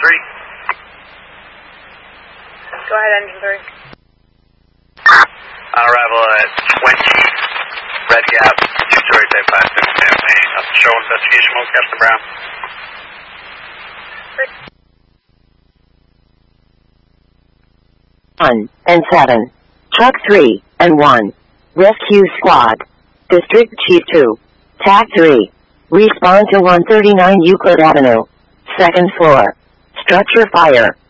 3. Go ahead, engine 3. On arrival at 20 Red Gap, 2-story type plastic campaign. Show investigation mode, Captain Brown. One and 7. Truck 3 and 1. Rescue Squad. District Chief 2. TAC 3. Respond to 139 Euclid Avenue. Second floor. Structure fire.